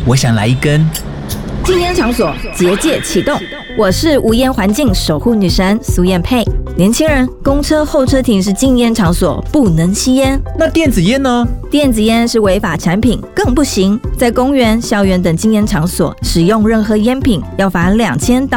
我想来一根。 禁烟场所结界启动，我是无烟环境守护女神苏燕佩。年轻人，公车候车亭是禁烟场所，不能吸烟。 那电子烟呢？ 电子烟是违法产品，更不行。在公园、校园等禁烟场所使用任何烟品，要罚2000到